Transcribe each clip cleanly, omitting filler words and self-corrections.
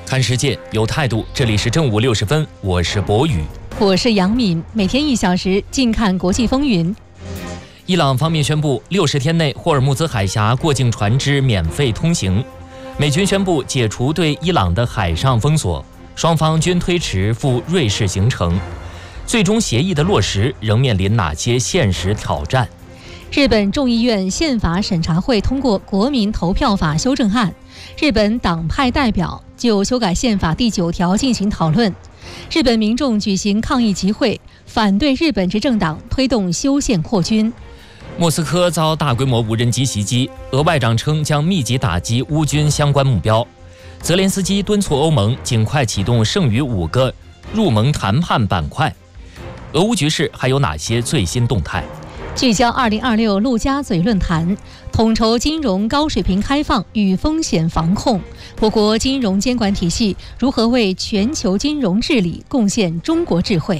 看世界有态度，这里是正午60分，我是博宇， 我是杨敏，每天1小时，静看国际风云。 伊朗方面宣布60天内霍尔木兹海峡过境船只免费通行。美军宣布解除对伊朗的海上封锁，双方均推迟赴瑞士行程。最终协议的落实仍面临哪些现实挑战？ 日本众议院宪法审查会通过国民投票法修正案，日本党派代表就修改宪法第9条进行讨论。日本民众举行抗议集会，反对日本执政党推动修宪扩军。 莫斯科遭大规模无人机袭击，俄外长称将密集打击乌军相关目标。泽连斯基敦促欧盟尽快启动剩余5个入盟谈判板块。俄乌局势还有哪些最新动态？ 聚焦2026陆家嘴论坛，统筹金融高水平开放与风险防控，我国金融监管体系如何为全球金融治理贡献中国智慧？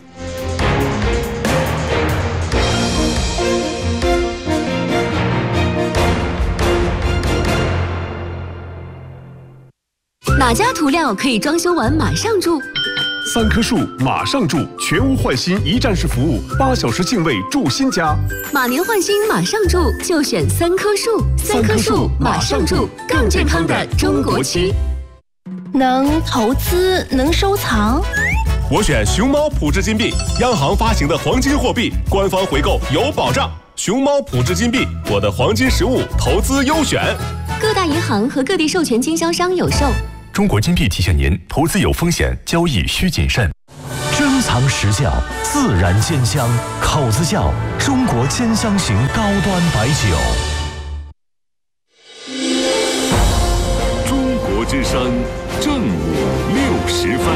哪家涂料可以装修完马上住 ？3棵树马上住，全屋换新一站式服务，8小时净位住新家。 马年换新马上住，就选3棵树。3棵树马上住，更健康的中国区。 能投资，能收藏。 我选熊猫普智金币，央行发行的黄金货币，官方回购有保障。熊猫普智金币，我的黄金实物投资优选。 各大银行和各地授权经销商有售。 中国金币提醒您，投资有风险，交易需谨慎。 珍藏实窖，自然鲜香，口子窖，中国兼香型高端白酒。 中国之声，正午60分。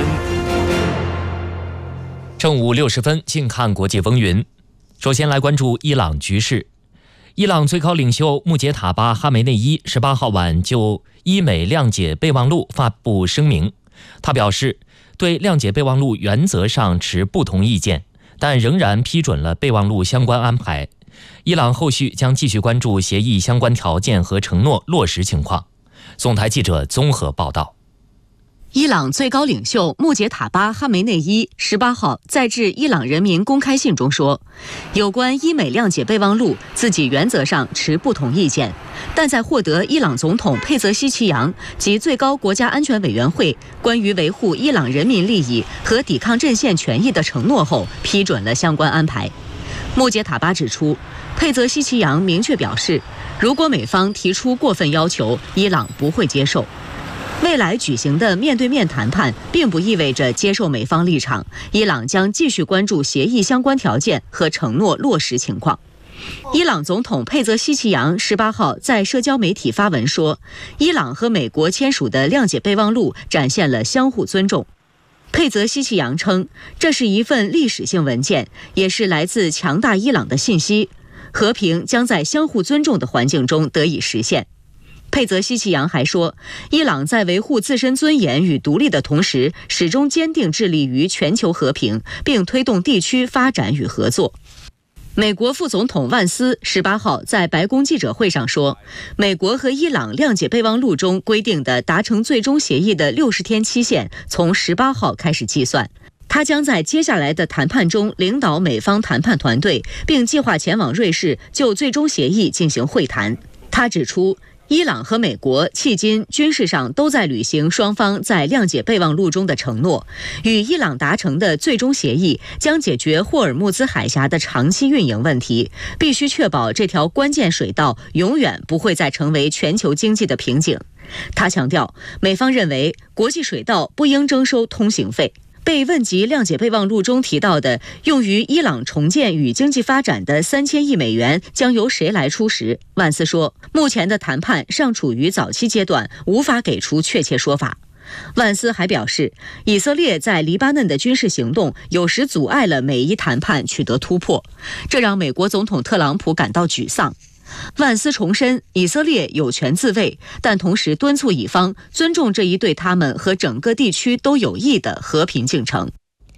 正午60分，静看国际风云。首先来关注伊朗局势。伊朗最高领袖穆杰塔巴·哈梅内伊18号晚就伊美谅解备忘录发布声明，他表示对谅解备忘录原则上持不同意见，但仍然批准了备忘录相关安排。伊朗后续将继续关注协议相关条件和承诺落实情况。总台记者综合报道。 伊朗最高领袖穆杰塔巴·哈梅内伊18号在致伊朗人民公开信中说，有关伊美谅解备忘录，自己原则上持不同意见，但在获得伊朗总统佩泽西奇扬及最高国家安全委员会关于维护伊朗人民利益和抵抗阵线权益的承诺后，批准了相关安排。穆杰塔巴指出，佩泽西奇扬明确表示，如果美方提出过分要求，伊朗不会接受。未来举行的面对面谈判并不意味着接受美方立场，伊朗将继续关注协议相关条件和承诺落实情况。伊朗总统佩泽西奇扬18号在社交媒体发文说，伊朗和美国签署的谅解备忘录展现了相互尊重。佩泽西奇扬称，这是一份历史性文件，也是来自强大伊朗的信息，和平将在相互尊重的环境中得以实现。佩泽西奇扬还说，伊朗在维护自身尊严与独立的同时，始终坚定致力于全球和平，并推动地区发展与合作。美国副总统万斯18号在白宫记者会上说，美国和伊朗谅解备忘录中规定的达成最终协议的60天期限从18号开始计算。他将在接下来的谈判中领导美方谈判团队，并计划前往瑞士就最终协议进行会谈。他指出，伊朗和美国迄今军事上都在履行双方在谅解备忘录中的承诺，与伊朗达成的最终协议将解决霍尔木兹海峡的长期运营问题，必须确保这条关键水道永远不会再成为全球经济的瓶颈。他强调，美方认为国际水道不应征收通行费。被问及谅解备忘录中提到的用于伊朗重建与经济发展的3000亿美元将由谁来出时，万斯说，目前的谈判尚处于早期阶段，无法给出确切说法。万斯还表示，以色列在黎巴嫩的军事行动有时阻碍了美伊谈判取得突破，这让美国总统特朗普感到沮丧。万斯重申，以色列有权自卫，但同时敦促以方尊重这一对他们和整个地区都有益的和平进程。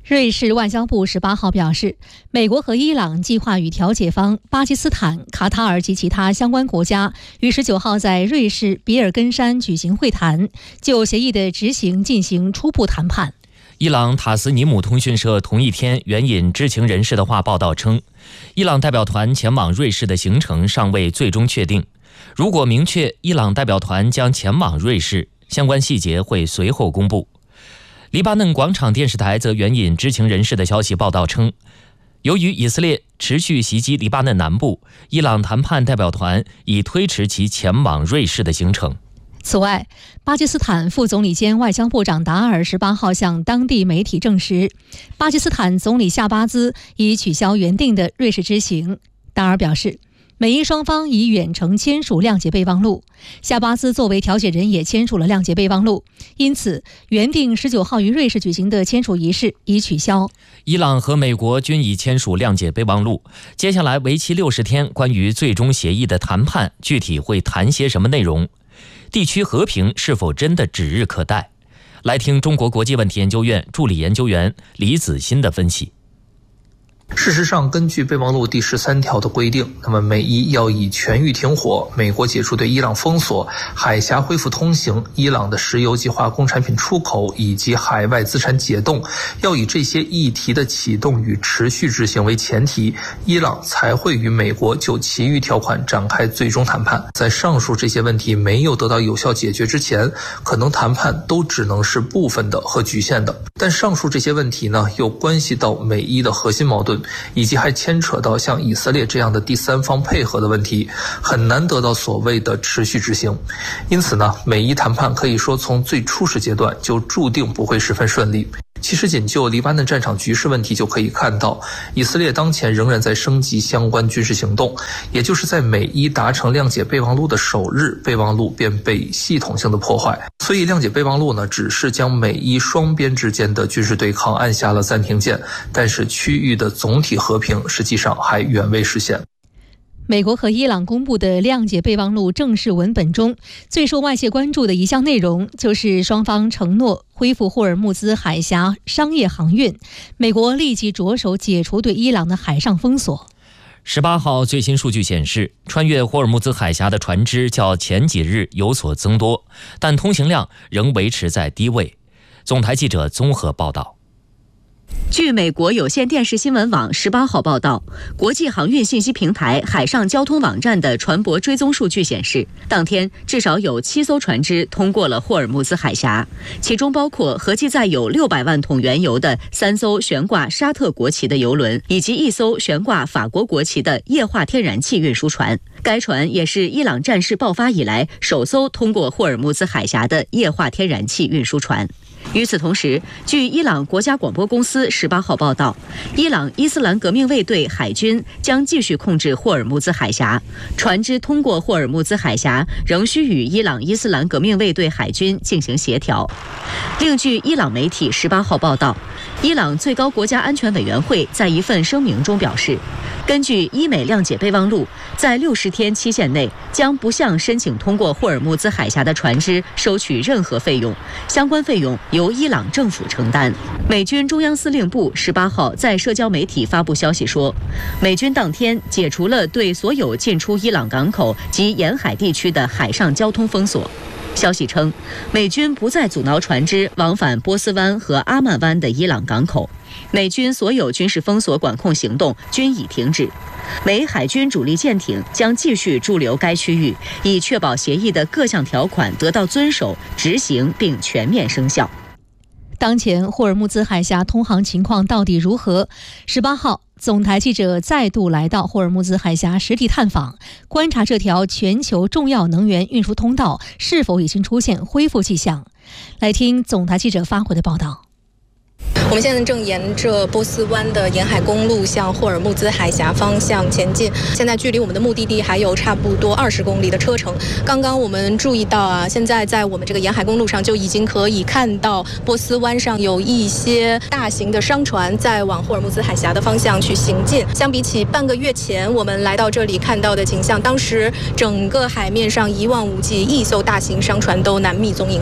瑞士外交部18号表示，美国和伊朗计划与调解方巴基斯坦、卡塔尔及其他相关国家于19号在瑞士比尔根山举行会谈，就协议的执行进行初步谈判。 伊朗塔斯尼姆通讯社同一天援引知情人士的话报道称，伊朗代表团前往瑞士的行程尚未最终确定，如果明确伊朗代表团将前往瑞士，相关细节会随后公布。黎巴嫩广场电视台则援引知情人士的消息报道称，由于以色列持续袭击黎巴嫩南部，伊朗谈判代表团已推迟其前往瑞士的行程。 此外，巴基斯坦副总理兼外交部长达尔18号向当地媒体证实，巴基斯坦总理夏巴兹已取消原定的瑞士之行。达尔表示，美伊双方已远程签署谅解备忘录，夏巴兹作为调解人也签署了谅解备忘录，因此原定19号于瑞士举行的签署仪式已取消。 伊朗和美国均已签署谅解备忘录，接下来为期60天关于最终协议的谈判，具体会谈些什么内容？地区和平是否真的指日可待？来听中国国际问题研究院助理研究员李子欣的分析。 事实上，根据备忘录第13条的规定，那么美伊要以全域停火、美国解除对伊朗封锁、海峡恢复通行、伊朗的石油及化工产品出口以及海外资产解冻，要以这些议题的启动与持续执行为前提，伊朗才会与美国就其余条款展开最终谈判。在上述这些问题没有得到有效解决之前，可能谈判都只能是部分的和局限的。但上述这些问题呢，又关系到美伊的核心矛盾，以及还牵扯到像以色列这样的第三方配合的问题，很难得到所谓的持续执行。因此呢，美伊谈判可以说从最初始阶段就注定不会十分顺利。其实仅就黎巴嫩战场局势问题就可以看到，以色列当前仍然在升级相关军事行动，也就是在美伊达成谅解备忘录的首日，备忘录便被系统性的破坏。所以谅解备忘录呢，只是将美伊双边之间的军事对抗按下了暂停键，但是区域的总体和平实际上还远未实现。 美国和伊朗公布的谅解备忘录正式文本中，最受外界关注的一项内容就是双方承诺恢复霍尔木兹海峡商业航运，美国立即着手解除对伊朗的海上封锁。 18号最新数据显示，穿越霍尔木兹海峡的船只较前几日有所增多，但通行量仍维持在低位。总台记者综合报道。 据美国有线电视新闻网18号报道，国际航运信息平台海上交通网站的船舶追踪数据显示，当天至少有7艘船只通过了霍尔木兹海峡，其中包括合计载有600万桶原油的3艘悬挂沙特国旗的油轮，以及1艘悬挂法国国旗的液化天然气运输船。该船也是伊朗战事爆发以来首艘通过霍尔木兹海峡的液化天然气运输船。与此同时，据伊朗国家广播公司18号报道，伊朗伊斯兰革命卫队海军将继续控制霍尔木兹海峡，船只通过霍尔木兹海峡仍需与伊朗伊斯兰革命卫队海军进行协调。另据伊朗媒体18号报道，伊朗最高国家安全委员会在一份声明中表示，根据伊美谅解备忘录，在60天期限内将不向申请通过霍尔木兹海峡的船只收取任何费用，相关费用由伊朗政府承担。美军中央司令部18号在社交媒体发布消息说，美军当天解除了对所有进出伊朗港口及沿海地区的海上交通封锁。消息称，美军不再阻挠船只往返波斯湾和阿曼湾的伊朗港口，美军所有军事封锁管控行动均已停止。美海军主力舰艇将继续驻留该区域，以确保协议的各项条款得到遵守、执行并全面生效。 当前霍尔木兹海峡通航情况到底如何？18号，总台记者再度来到霍尔木兹海峡实地探访，观察这条全球重要能源运输通道是否已经出现恢复迹象。来听总台记者发回的报道。 我们现在正沿着波斯湾的沿海公路向霍尔木兹海峡方向前进，现在距离我们的目的地还有差不多20公里的车程。刚刚我们注意到现在在我们这个沿海公路上就已经可以看到波斯湾上有一些大型的商船在往霍尔木兹海峡的方向去行进。相比起半个月前我们来到这里看到的景象，当时整个海面上一望无际，1艘大型商船都难觅踪影。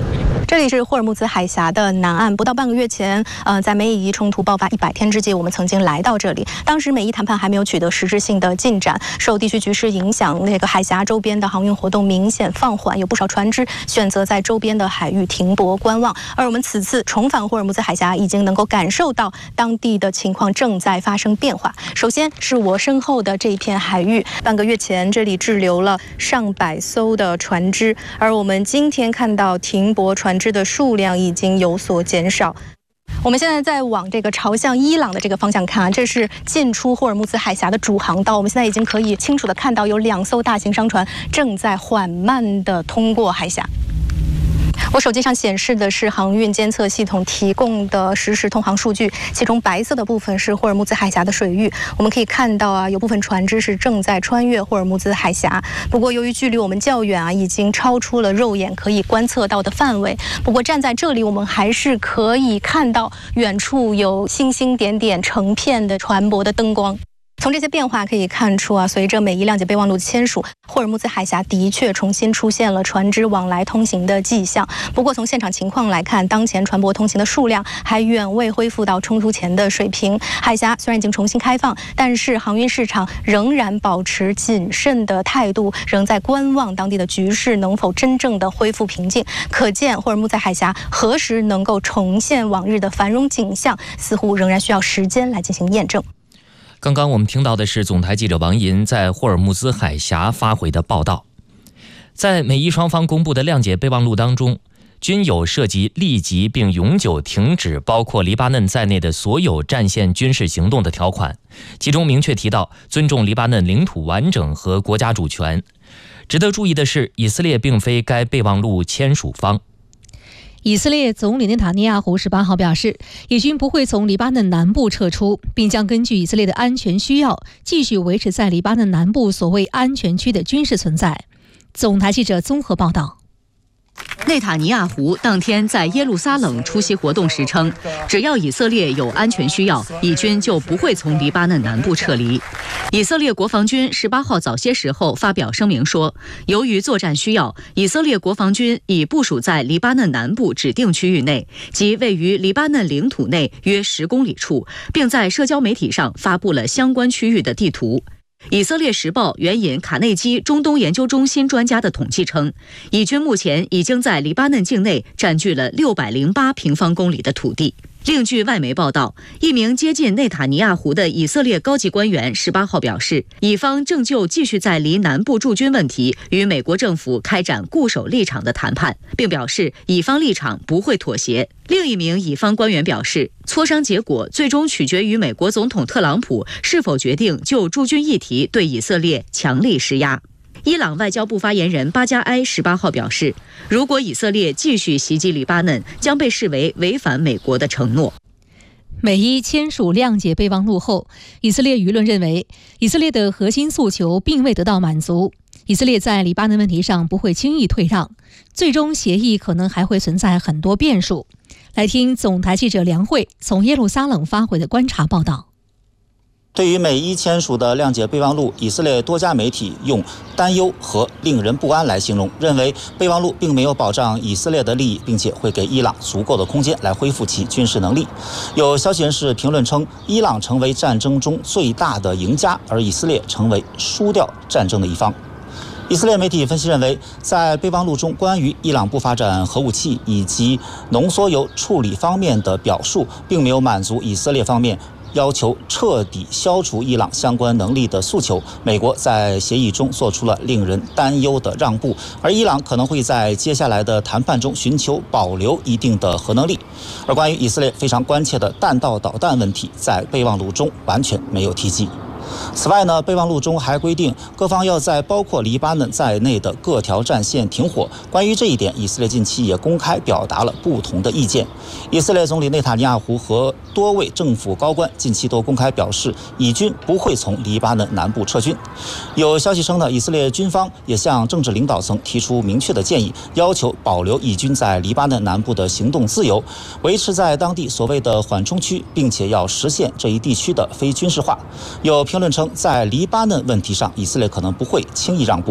这里是霍尔木兹海峡的南岸，不到半个月前，在美以伊冲突爆发100天之际，我们曾经来到这里。当时美伊谈判还没有取得实质性的进展，受地区局势影响，那个海峡周边的航运活动明显放缓，有不少船只选择在周边的海域停泊观望。而我们此次重返霍尔木兹海峡，已经能够感受到当地的情况正在发生变化。首先是我身后的这一片海域，半个月前这里滞留了上百艘的船只，而我们今天看到停泊船只的数量已经有所减少。我们现在在往这个朝向伊朗的这个方向看，这是进出霍尔木兹海峡的主航道。我们现在已经可以清楚地看到，有2艘大型商船正在缓慢地通过海峡。我手机上显示的是航运监测系统提供的实时通航数据，其中白色的部分是霍尔木兹海峡的水域。我们可以看到有部分船只是正在穿越霍尔木兹海峡。不过由于距离我们较远已经超出了肉眼可以观测到的范围。不过站在这里，我们还是可以看到远处有星星点点成片的船舶的灯光。从这些变化可以看出随着美伊谅解备忘录的签署，霍尔木兹海峡的确重新出现了船只往来通行的迹象。不过从现场情况来看，当前船舶通行的数量还远未恢复到冲突前的水平。海峡虽然已经重新开放，但是航运市场仍然保持谨慎的态度，仍在观望当地的局势能否真正的恢复平静。可见霍尔木兹海峡何时能够重现往日的繁荣景象，似乎仍然需要时间来进行验证。 刚刚我们听到的是总台记者王银在霍尔木兹海峡发回的报道。在美伊双方公布的谅解备忘录当中，均有涉及立即并永久停止包括黎巴嫩在内的所有战线军事行动的条款，其中明确提到尊重黎巴嫩领土完整和国家主权。值得注意的是，以色列并非该备忘录签署方。 以色列总理内塔尼亚胡18号表示，以军不会从黎巴嫩南部撤出，并将根据以色列的安全需要，继续维持在黎巴嫩南部所谓安全区的军事存在。总台记者综合报道。 内塔尼亚胡当天在耶路撒冷出席活动时称，只要以色列有安全需要，以军就不会从黎巴嫩南部撤离。以色列国防军18号早些时候发表声明说，由于作战需要，以色列国防军已部署在黎巴嫩南部指定区域内，即位于黎巴嫩领土内约10公里处，并在社交媒体上发布了相关区域的地图。以色列时报援引卡内基中东研究中心专家的统计称，以军目前已经在黎巴嫩境内占据了608平方公里的土地。另据外媒报道，一名接近内塔尼亚胡的以色列高级官员18号表示，以方正就继续在黎南部驻军问题与美国政府开展固守立场的谈判，并表示以方立场不会妥协。另一名以方官员表示，磋商结果最终取决于美国总统特朗普是否决定就驻军议题对以色列强力施压。伊朗外交部发言人巴加埃18号表示，如果以色列继续袭击黎巴嫩，将被视为违反美国的承诺。 美伊签署谅解备忘录后，以色列舆论认为，以色列的核心诉求并未得到满足，以色列在黎巴嫩问题上不会轻易退让，最终协议可能还会存在很多变数。来听总台记者梁慧从耶路撒冷发回的观察报道。 对于美伊签署的谅解备忘录，以色列多家媒体用担忧和令人不安来形容，认为备忘录并没有保障以色列的利益，并且会给伊朗足够的空间来恢复其军事能力。有消息人士评论称，伊朗成为战争中最大的赢家，而以色列成为输掉战争的一方。以色列媒体分析认为，在备忘录中关于伊朗不发展核武器以及浓缩铀处理方面的表述，并没有满足以色列方面要求彻底消除伊朗相关能力的诉求。美国在协议中做出了令人担忧的让步，而伊朗可能会在接下来的谈判中寻求保留一定的核能力。而关于以色列非常关切的弹道导弹问题，在备忘录中完全没有提及。此外呢，备忘录中还规定各方要在包括黎巴嫩在内的各条战线停火。关于这一点，以色列近期也公开表达了不同的意见。以色列总理内塔尼亚胡和多位政府高官近期都公开表示，以军不会从黎巴嫩南部撤军。有消息称呢，以色列军方也向政治领导层提出明确的建议，要求保留以军在黎巴嫩南部的行动自由，维持在当地所谓的缓冲区，并且要实现这一地区的非军事化。有评论称，在黎巴嫩问题上，以色列可能不会轻易让步。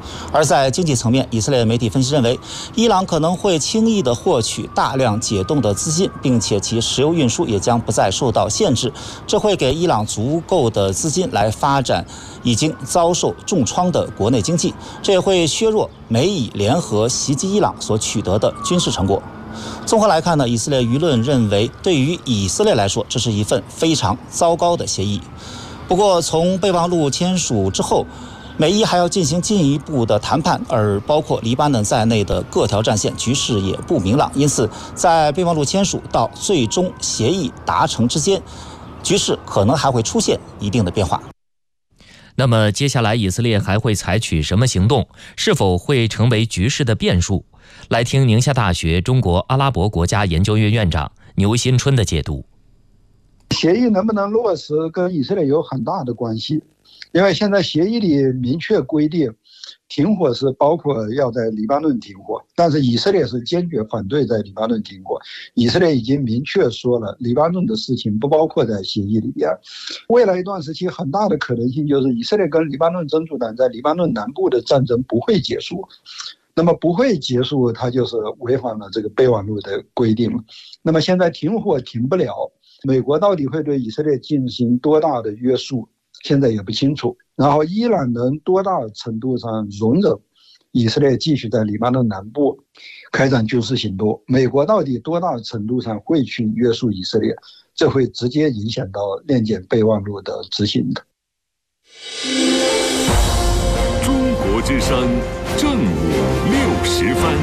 而在经济层面，以色列媒体分析认为，伊朗可能会轻易地获取大量解冻的资金，并且其石油运输也将不再受到限制，这会给伊朗足够的资金来发展已经遭受重创的国内经济，这也会削弱美以联合袭击伊朗所取得的军事成果。综合来看呢，以色列舆论认为，对于以色列来说，这是一份非常糟糕的协议。不过，从备忘录签署之后，美伊还要进行进一步的谈判，而包括黎巴嫩在内的各条战线局势也不明朗，因此在备忘录签署到最终协议达成之间，局势可能还会出现一定的变化。 那么接下来以色列还会采取什么行动？是否会成为局势的变数？来听宁夏大学中国阿拉伯国家研究院院长牛新春的解读。 协议能不能落实跟以色列有很大的关系，因为现在协议里明确规定停火是包括要在黎巴嫩停火，但是以色列是坚决反对在黎巴嫩停火。以色列已经明确说了，黎巴嫩的事情不包括在协议里边。未来一段时期很大的可能性就是以色列跟黎巴嫩真主党在黎巴嫩南部的战争不会结束，那么不会结束，它就是违反了这个备忘录的规定。那么现在停火停不了，美国到底会对以色列进行多大的约束，现在也不清楚。然后伊朗能多大程度上容忍以色列继续在黎巴嫩南部开展军事行动，美国到底多大程度上会去约束以色列，这会直接影响到链检备忘录的执行的。 中国之声正午60分。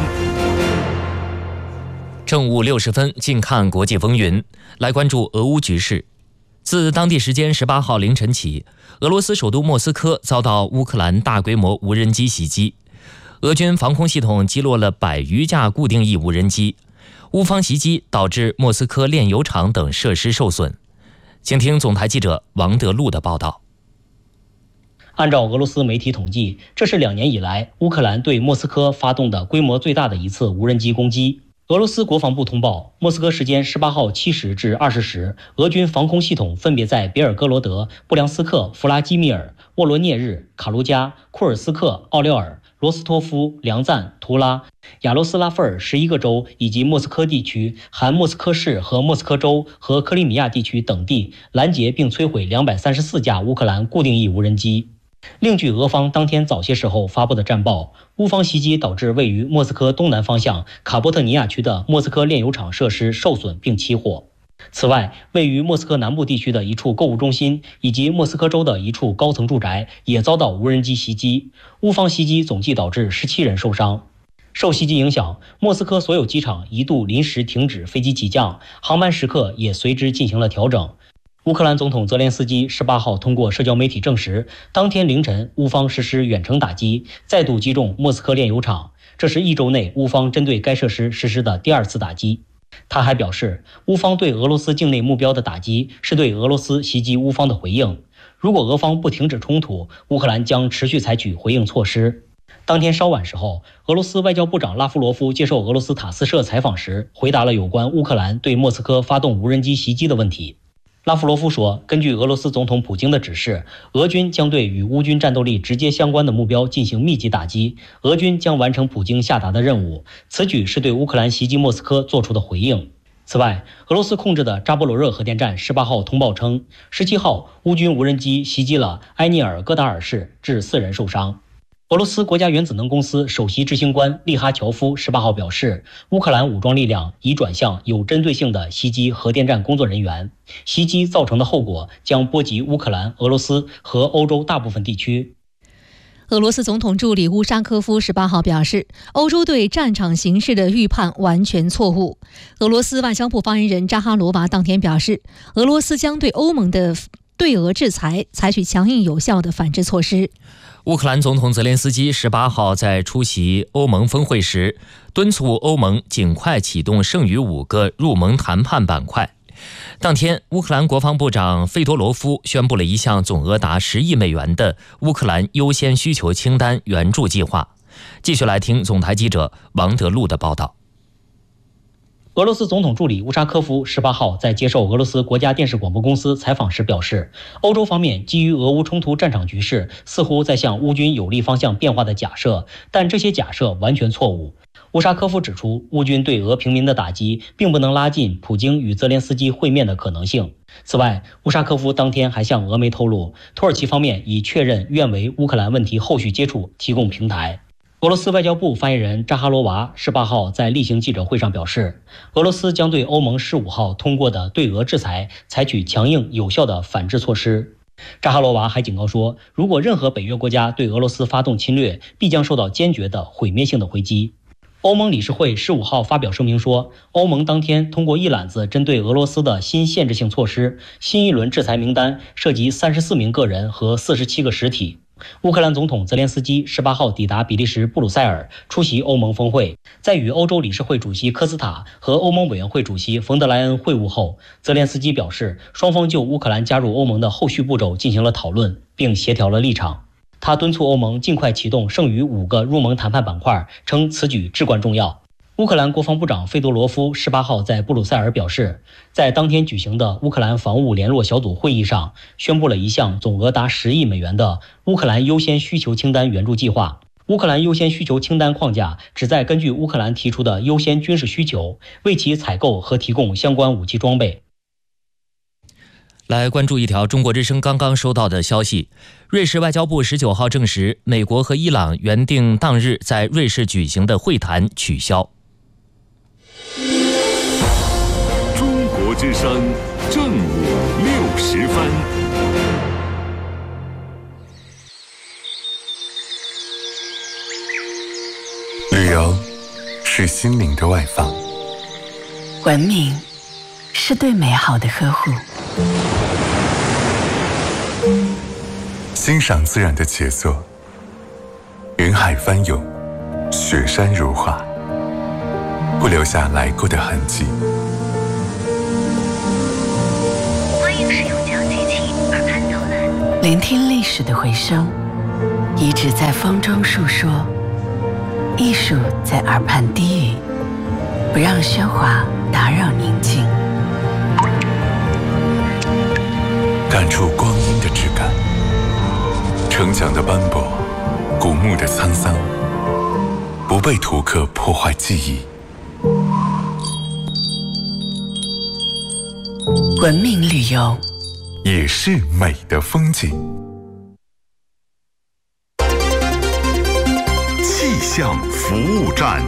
正午60分，近看国际风云，来关注俄乌局势。自当地时间18号凌晨起，俄罗斯首都莫斯科遭到乌克兰大规模无人机袭击，俄军防空系统击落了100余架固定翼无人机。乌方袭击导致莫斯科炼油厂等设施受损。请听总台记者王德禄的报道。 按照俄罗斯媒体统计，这是2年以来乌克兰对莫斯科发动的规模最大的一次无人机攻击。俄罗斯国防部通报，莫斯科时间18号7时至20时，俄军防空系统分别在别尔哥罗德、布良斯克、弗拉基米尔、沃罗涅日、卡卢加、库尔斯克、奥廖尔、罗斯托夫、梁赞、图拉、亚罗斯拉夫尔11个州以及莫斯科地区（含莫斯科市和莫斯科州和克里米亚地区等地）拦截并摧毁234架乌克兰固定翼无人机。另据俄方当天早些时候发布的战报，乌方袭击导致位于莫斯科东南方向卡波特尼亚区的莫斯科炼油厂设施受损并起火。此外，位于莫斯科南部地区的一处购物中心以及莫斯科州的一处高层住宅也遭到无人机袭击，乌方袭击总计导致17人受伤。受袭击影响，莫斯科所有机场一度临时停止飞机起降，航班时刻也随之进行了调整。乌克兰总统泽连斯基18号通过社交媒体证实，当天凌晨乌方实施远程打击，再度击中莫斯科炼油厂，这是1周内乌方针对该设施实施的第2次打击。他还表示，乌方对俄罗斯境内目标的打击是对俄罗斯袭击乌方的回应，如果俄方不停止冲突，乌克兰将持续采取回应措施。当天稍晚时候，俄罗斯外交部长拉夫罗夫接受俄罗斯塔斯社采访时，回答了有关乌克兰对莫斯科发动无人机袭击的问题。拉夫罗夫说，根据俄罗斯总统普京的指示，俄军将对与乌军战斗力直接相关的目标进行密集打击，俄军将完成普京下达的任务。此举是对乌克兰袭击莫斯科做出的回应。此外，俄罗斯控制的扎波罗热核电站18号通报称，17号乌军无人机袭击了埃涅尔戈达尔市，致4人受伤。俄罗斯国家原子能公司首席执行官利哈乔夫18号表示，乌克兰武装力量已转向有针对性的袭击核电站工作人员，袭击造成的后果将波及乌克兰、俄罗斯和欧洲大部分地区。 俄罗斯总统助理乌沙科夫18号表示，欧洲对战场形势的预判完全错误。俄罗斯外交部发言人扎哈罗娃当天表示，俄罗斯将对欧盟的对俄制裁采取强硬有效的反制措施。 乌克兰总统泽连斯基18号在出席欧盟峰会时，敦促欧盟尽快启动剩余5个入盟谈判板块。当天，乌克兰国防部长费多罗夫宣布了一项总额达10亿美元的乌克兰优先需求清单援助计划。继续来听总台记者王德禄的报道。 俄罗斯总统助理乌沙科夫18号在接受俄罗斯国家电视广播公司采访时表示，欧洲方面基于俄乌冲突战场局势似乎在向乌军有利方向变化的假设，但这些假设完全错误。乌沙科夫指出，乌军对俄平民的打击并不能拉近普京与泽连斯基会面的可能性。此外，乌沙科夫当天还向俄媒透露，土耳其方面已确认愿为乌克兰问题后续接触提供平台。俄罗斯外交部发言人扎哈罗娃18号在例行记者会上表示，俄罗斯将对欧盟15号通过的对俄制裁采取强硬有效的反制措施。扎哈罗娃还警告说，如果任何北约国家对俄罗斯发动侵略，必将受到坚决的毁灭性的回击。欧盟理事会15号发表声明说，欧盟当天通过一揽子针对俄罗斯的新限制性措施，新一轮制裁名单涉及34名个人和47个实体。乌克兰总统泽连斯基18号抵达比利时布鲁塞尔出席欧盟峰会，在与欧洲理事会主席科斯塔和欧盟委员会主席冯德莱恩会晤后，泽连斯基表示，双方就乌克兰加入欧盟的后续步骤进行了讨论，并协调了立场。他敦促欧盟尽快启动剩余5个入盟谈判板块，称此举至关重要。乌克兰国防部长费多罗夫18号在布鲁塞尔表示，在当天举行的乌克兰防务联络小组会议上，宣布了一项总额达10亿美元的乌克兰优先需求清单援助计划。乌克兰优先需求清单框架旨在根据乌克兰提出的优先军事需求，为其采购和提供相关武器装备。 来关注一条中国之声刚刚收到的消息，瑞士外交部19号证实，美国和伊朗原定当日在瑞士举行的会谈取消。 中国之声正午60分。 旅游是心灵的外放， 文明是对美好的呵护， 欣赏自然的杰作，云海翻涌，雪山如画，不留下来过的痕迹。 欢迎使用讲机器耳畔导览，聆听历史的回声，遗址在风中述说，艺术在耳畔低语，不让喧哗打扰宁静， 感触光阴的质感，城墙的斑驳，古墓的沧桑，不被图刻破坏记忆。 文明旅游也是美的风景。 气象服务站，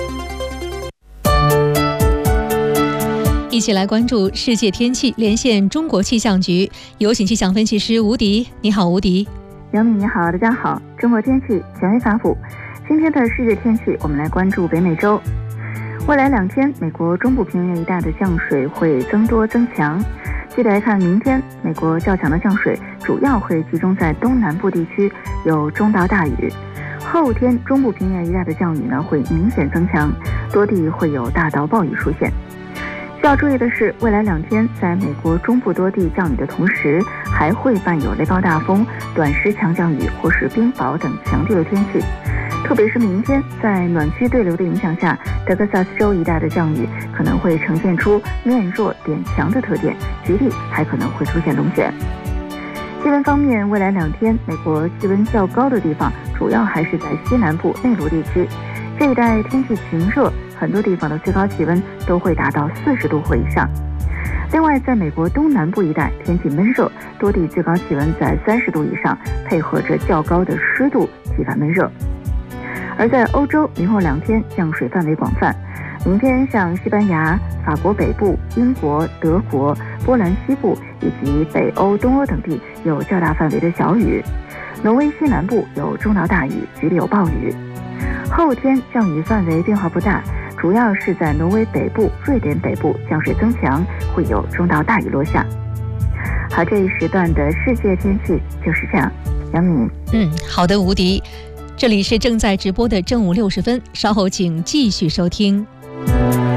一起来关注世界天气，连线中国气象局，有请气象分析师吴迪。你好，吴迪。 杨敏你好，大家好。中国天气权威发布，今天的世界天气，我们来关注北美洲。未来2天，美国中部平原一带的降水会增多增强。具体来看，明天美国较强的降水主要会集中在东南部地区，有中到大雨。后天中部平原一带的降雨呢会明显增强，多地会有大到暴雨出现。需要注意的是，未来2天在美国中部多地降雨的同时，还会伴有雷暴大风、短时强降雨或是冰雹等强对流天气。特别是明天，在暖区对流的影响下，德克萨斯州一带的降雨可能会呈现出面弱点强的特点，局地还可能会出现龙卷。气温方面，未来2天，美国气温较高的地方主要还是在西南部内陆地区，这一带天气晴热，很多地方的最高气温都会达到40度或以上。另外，在美国东南部一带天气闷热，多地最高气温在30度以上，配合着较高的湿度，激发闷热。而在欧洲，明后2天降水范围广泛。明天像西班牙、法国北部、英国、德国、波兰西部以及北欧、东欧等地有较大范围的小雨，挪威西南部有中到大雨，局里有暴雨。后天降雨范围变化不大，主要是在挪威北部、瑞典北部降水增强，会有中到大雨落下。好，这一时段的世界天气就是这样。杨敏， 好的，吴迪。这里是正在直播的正午60分，稍后请继续收听。